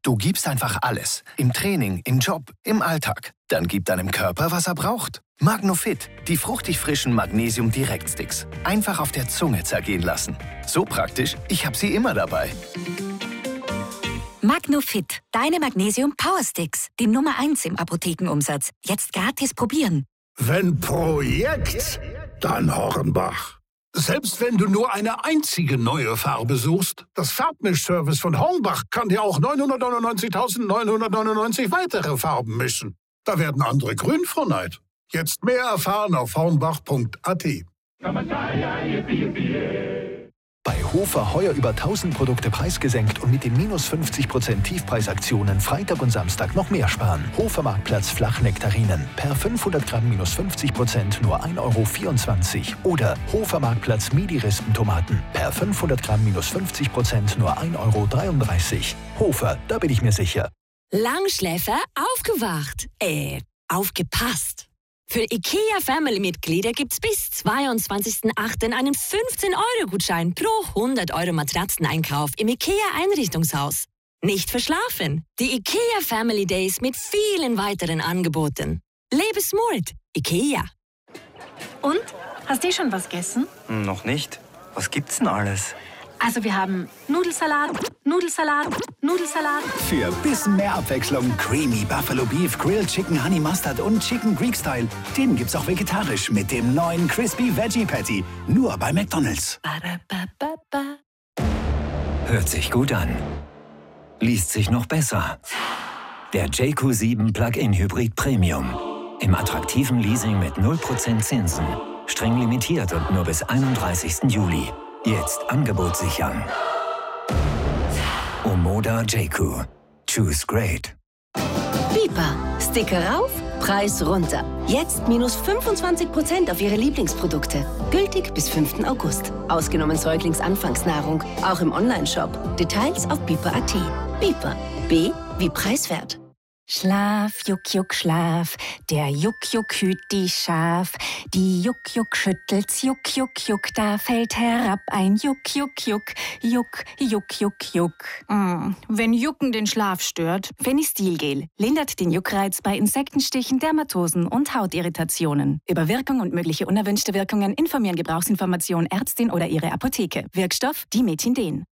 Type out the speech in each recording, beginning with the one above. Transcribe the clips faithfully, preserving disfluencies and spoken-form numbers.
Du gibst einfach alles. Im Training, im Job, im Alltag. Dann gib deinem Körper, was er braucht. Magnofit, die fruchtig frischen Magnesium-Direktsticks. Einfach auf der Zunge zergehen lassen. So praktisch, ich habe sie immer dabei. Magnofit, deine Magnesium-Powersticks. Die Nummer eins im Apothekenumsatz. Jetzt gratis probieren. Wenn Projekt, dann Hornbach. Selbst wenn du nur eine einzige neue Farbe suchst, das Farbmischservice von Hornbach kann dir auch neunhundertneunundneunzigtausendneunhundertneunundneunzig weitere Farben mischen. Da werden andere grün vor Neid. Jetzt mehr erfahren auf hornbach punkt a t. Bei Hofer heuer über tausend Produkte preisgesenkt und mit den minus fünfzig Prozent Tiefpreisaktionen Freitag und Samstag noch mehr sparen. Hofer Marktplatz Flachnektarinen. Per fünfhundert Gramm minus fünfzig Prozent nur ein Euro vierundzwanzig. Oder Hofer Marktplatz Midi-Rispentomaten. Per fünfhundert Gramm minus fünfzig Prozent nur ein Euro dreiunddreißig. Hofer, da bin ich mir sicher. Langschläfer aufgewacht. Äh, aufgepasst. Für IKEA-Family-Mitglieder gibt's bis zweiundzwanzigsten achten einen fünfzehn-Euro-Gutschein pro hundert Euro Matratzeneinkauf im IKEA-Einrichtungshaus. Nicht verschlafen. Die IKEA Family Days mit vielen weiteren Angeboten. Lebe smart. IKEA. Und? Hast du schon was gegessen? Noch nicht. Was gibt's denn alles? Also wir haben Nudelsalat, Nudelsalat, Nudelsalat. Für ein bisschen mehr Abwechslung Creamy Buffalo Beef, Grilled Chicken Honey Mustard und Chicken Greek Style. Den gibt's auch vegetarisch mit dem neuen Crispy Veggie Patty. Nur bei McDonald's. Hört sich gut an. Liest sich noch besser. Der J Q sieben Plug-in Hybrid Premium. Im attraktiven Leasing mit null Prozent Zinsen. Streng limitiert und nur bis einunddreißigsten Juli. Jetzt Angebot sichern. Omoda J Q. Choose great. Bipa. Sticker rauf, Preis runter. Jetzt minus fünfundzwanzig Prozent auf Ihre Lieblingsprodukte. Gültig bis fünften August. Ausgenommen Säuglingsanfangsnahrung. Auch im Onlineshop. Details auf bipa punkt a t. Bipa. B wie preiswert. Schlaf, Juck, Juck, Schlaf. Der Juck, Juck hüt die Schaf. Die Juck, Juck schüttelt's, Juck, Juck, Juck. Da fällt herab ein Juck, Juck, Juck. Juck, Juck, Juck, Juck. Mm, wenn Jucken den Schlaf stört. Fenistilgel lindert den Juckreiz bei Insektenstichen, Dermatosen und Hautirritationen. Über Wirkung und mögliche unerwünschte Wirkungen informieren Gebrauchsinformation Ärztin oder Ihre Apotheke. Wirkstoff Dimethinden.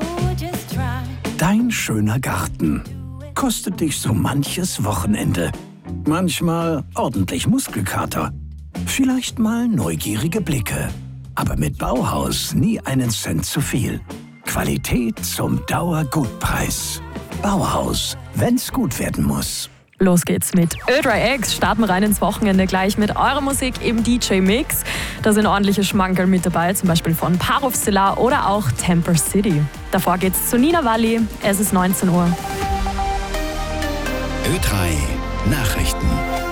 Dein schöner Garten kostet dich so manches Wochenende. Manchmal ordentlich Muskelkater. Vielleicht mal neugierige Blicke. Aber mit Bauhaus nie einen Cent zu viel. Qualität zum Dauergutpreis. Bauhaus, wenn's gut werden muss. Los geht's mit Ö drei X. Starten rein ins Wochenende gleich mit eurer Musik im D J Mix. Da sind ordentliche Schmankerl mit dabei, zum Beispiel von Parov Stellar oder auch Temper City. Davor geht's zu Nina Walli. Es ist neunzehn Uhr. Ö drei Nachrichten.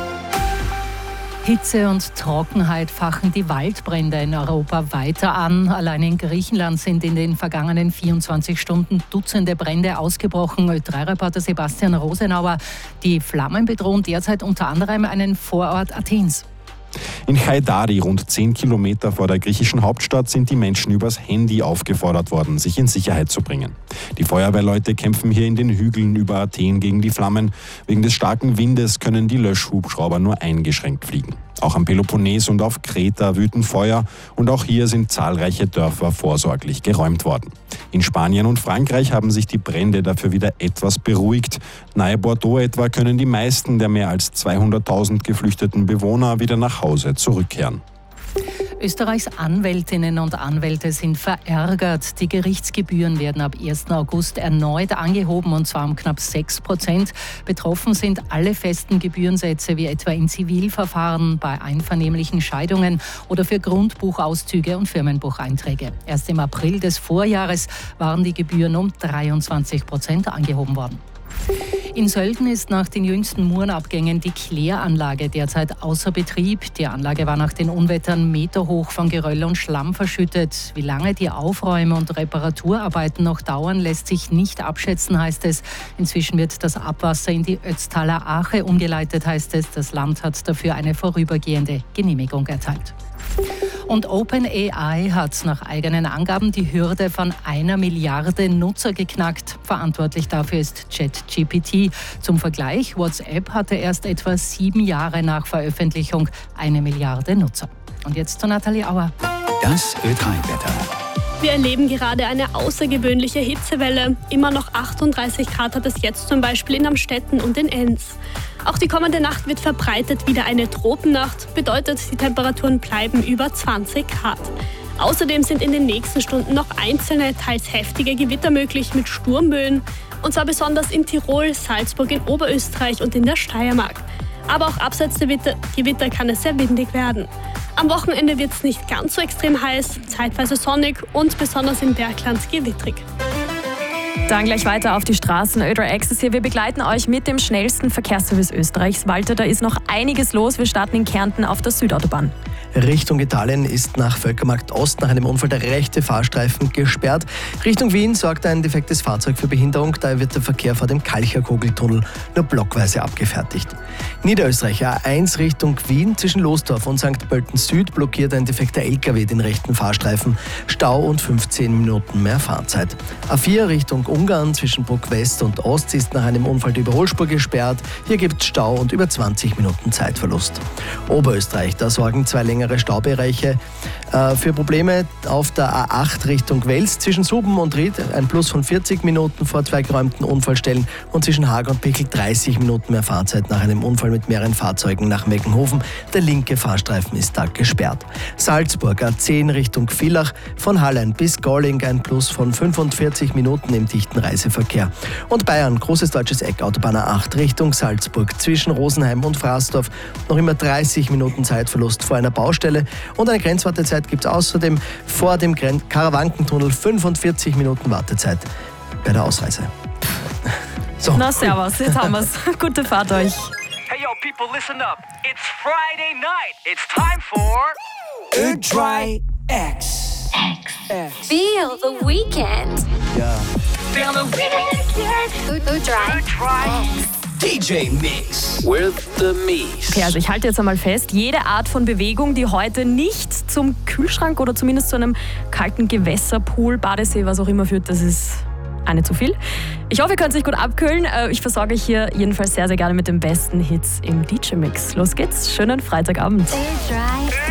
Hitze und Trockenheit fachen die Waldbrände in Europa weiter an. Allein in Griechenland sind in den vergangenen vierundzwanzig Stunden Dutzende Brände ausgebrochen. Ö drei Reporter Sebastian Rosenauer. Die Flammen bedrohen derzeit unter anderem einen Vorort Athens. In Chaidari, rund zehn Kilometer vor der griechischen Hauptstadt, sind die Menschen übers Handy aufgefordert worden, sich in Sicherheit zu bringen. Die Feuerwehrleute kämpfen hier in den Hügeln über Athen gegen die Flammen. Wegen des starken Windes können die Löschhubschrauber nur eingeschränkt fliegen. Auch am Peloponnes und auf Kreta wüten Feuer und auch hier sind zahlreiche Dörfer vorsorglich geräumt worden. In Spanien und Frankreich haben sich die Brände dafür wieder etwas beruhigt. Nahe Bordeaux etwa können die meisten der mehr als zweihunderttausend geflüchteten Bewohner wieder nach Hause zurückkehren. Österreichs Anwältinnen und Anwälte sind verärgert. Die Gerichtsgebühren werden ab ersten August erneut angehoben, und zwar um knapp sechs Prozent. Betroffen sind alle festen Gebührensätze, wie etwa in Zivilverfahren, bei einvernehmlichen Scheidungen oder für Grundbuchauszüge und Firmenbucheinträge. Erst im April des Vorjahres waren die Gebühren um dreiundzwanzig Prozent angehoben worden. In Sölden ist nach den jüngsten Murenabgängen die Kläranlage derzeit außer Betrieb. Die Anlage war nach den Unwettern meterhoch von Geröll und Schlamm verschüttet. Wie lange die Aufräume- und Reparaturarbeiten noch dauern, lässt sich nicht abschätzen, heißt es. Inzwischen wird das Abwasser in die Ötztaler Ache umgeleitet, heißt es. Das Land hat dafür eine vorübergehende Genehmigung erteilt. Und OpenAI hat nach eigenen Angaben die Hürde von einer Milliarde Nutzer geknackt. Verantwortlich dafür ist ChatGPT. Zum Vergleich, WhatsApp hatte erst etwa sieben Jahre nach Veröffentlichung eine Milliarde Nutzer. Und jetzt zu Nathalie Auer. Das Ö drei Wetter. Wir erleben gerade eine außergewöhnliche Hitzewelle. Immer noch achtunddreißig Grad hat es jetzt zum Beispiel in Amstetten und in Enns. Auch die kommende Nacht wird verbreitet wieder eine Tropennacht. Bedeutet, die Temperaturen bleiben über zwanzig Grad. Außerdem sind in den nächsten Stunden noch einzelne, teils heftige Gewitter möglich mit Sturmböen. Und zwar besonders in Tirol, Salzburg, in Oberösterreich und in der Steiermark. Aber auch abseits der Gewitter kann es sehr windig werden. Am Wochenende wird es nicht ganz so extrem heiß, zeitweise sonnig und besonders im Bergland gewittrig. Dann gleich weiter auf die Straßen. Ö drei Access hier. Wir begleiten euch mit dem schnellsten Verkehrsservice Österreichs. Walter, da ist noch einiges los. Wir starten in Kärnten auf der Südautobahn. Richtung Italien ist nach Völkermarkt Ost nach einem Unfall der rechte Fahrstreifen gesperrt. Richtung Wien sorgt ein defektes Fahrzeug für Behinderung. Daher wird der Verkehr vor dem Kalcher-Kugeltunnel nur blockweise abgefertigt. Niederösterreich A eins Richtung Wien zwischen Losdorf und Sankt Pölten Süd blockiert ein defekter L K W den rechten Fahrstreifen. Stau und fünfzehn Minuten mehr Fahrzeit. A vier Richtung Ungarn zwischen Bruck West und Ost ist nach einem Unfall die Überholspur gesperrt. Hier gibt es Stau und über zwanzig Minuten Zeitverlust. Oberösterreich, da sorgen zwei längere Staubereiche äh, für Probleme auf der A acht Richtung Wels zwischen Suben und Ried, ein Plus von vierzig Minuten vor zwei geräumten Unfallstellen und zwischen Haag und Pickel dreißig Minuten mehr Fahrzeit nach einem Unfall mit mehreren Fahrzeugen nach Meckenhofen. Der linke Fahrstreifen ist da gesperrt. Salzburg A zehn Richtung Villach, von Hallein bis Golling ein Plus von fünfundvierzig Minuten im dichten Reiseverkehr. Und Bayern, großes deutsches Eck, Autobahn A acht Richtung Salzburg zwischen Rosenheim und Fraßdorf, noch immer dreißig Minuten Zeitverlust vor einer Baustelle und eine Grenzwartezeit gibt es außerdem vor dem Karawankentunnel fünfundvierzig Minuten Wartezeit bei der Ausreise. So. Na servus, jetzt haben wir's. Gute Fahrt euch. Hey yo people, listen up. It's Friday night. It's time for Ö drei X. Feel the weekend. Ja. Feel the weekend. Ö drei X. D J Mix with the Mies. Okay, also ich halte jetzt einmal fest, jede Art von Bewegung, die heute nicht zum Kühlschrank oder zumindest zu einem kalten Gewässerpool, Badesee, was auch immer führt, das ist eine zu viel. Ich hoffe, ihr könnt euch gut abkühlen. Ich versorge euch hier jedenfalls sehr, sehr gerne mit den besten Hits im D J Mix. Los geht's, schönen Freitagabend. Ö drei